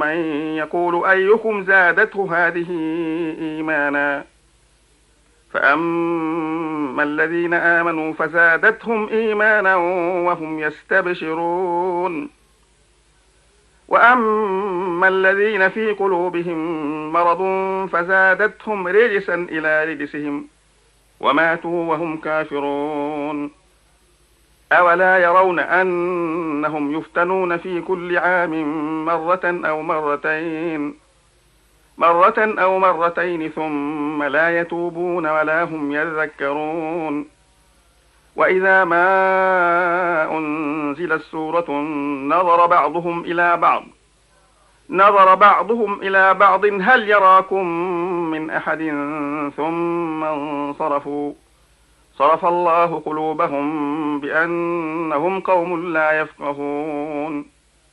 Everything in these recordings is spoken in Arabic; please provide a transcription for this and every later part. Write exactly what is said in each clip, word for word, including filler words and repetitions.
من يقول أيكم زادته هذه إيمانا فأما الذين آمنوا فزادتهم إيمانا وهم يستبشرون وأما الذين في قلوبهم مرض فزادتهم رجسا إلى رجسهم وماتوا وهم كافرون أولا يرون أنهم يفتنون في كل عام مرة أو مرتين مرة أو مرتين ثم لا يتوبون ولا هم يذكرون وإذا ما أنزلت سورة نظر بعضهم إلى بعض نظر بعضهم إلى بعض هل يراكم من أحد ثم انصرفوا صرف الله قلوبهم بأنهم قوم لا يفقهون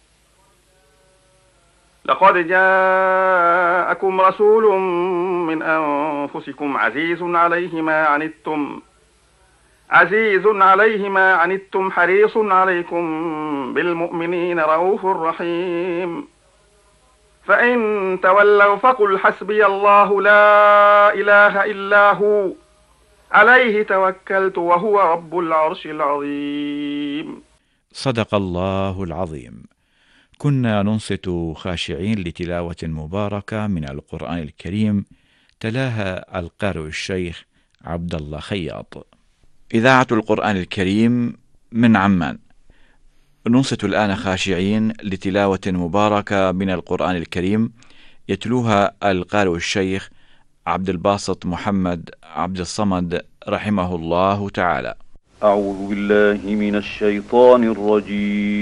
لقد جاءكم رسول من أنفسكم عزيز عليه ما عنتم عزيز عليه ما عنتم حريص عليكم بالمؤمنين رؤوف رحيم فإن تولوا فقل حسبي الله لا إله إلا هو عليه توكلت وهو رب العرش العظيم. صدق الله العظيم. كنا ننصت خاشعين لتلاوة مباركة من القرآن الكريم تلاها القارئ الشيخ عبد الله خياط. إذاعة القرآن الكريم من عمان. ننصت الآن خاشعين لتلاوة مباركة من القرآن الكريم يتلوها القارئ الشيخ عبد الباسط محمد عبد الصمد رحمه الله تعالى. أعوذ بالله من الشيطان الرجيم.